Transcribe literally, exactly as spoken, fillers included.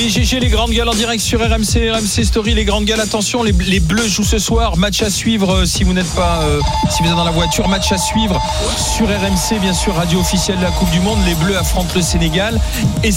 Oui, G G, les grandes gueules en direct sur R M C, R M C Story, les grandes gueules. Attention, les, les Bleus jouent ce soir. Match à suivre euh, si vous n'êtes pas, euh, si vous êtes dans la voiture. Match à suivre sur R M C, bien sûr, radio officielle de la Coupe du Monde. Les Bleus affrontent le Sénégal. Et